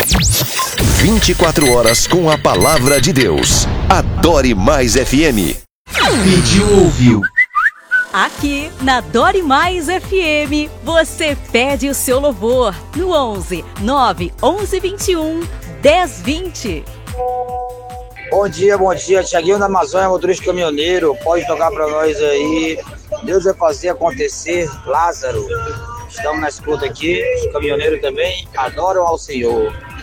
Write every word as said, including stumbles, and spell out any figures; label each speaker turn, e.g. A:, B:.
A: vinte e quatro horas com a palavra de Deus. Adore Mais F M.
B: Pediu, ouviu.
C: Aqui na Adore Mais F M, você pede o seu louvor no onze nove onze vinte e um dez vinte.
D: Bom dia, bom dia. Thiaguinho da Amazônia, motorista caminhoneiro. Pode tocar pra nós aí. Deus vai fazer acontecer. Lázaro. Estamos na escuta aqui. Os caminhoneiros também adoram ao Senhor.